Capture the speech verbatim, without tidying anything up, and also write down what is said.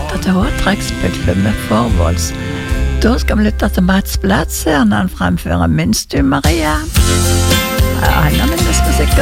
lytte til Håtrekksbygd med Forvolds. Da skal vi lytte til Mats Blatzer når han fremfører Minst du, Maria. Ja, han har minnesmusikk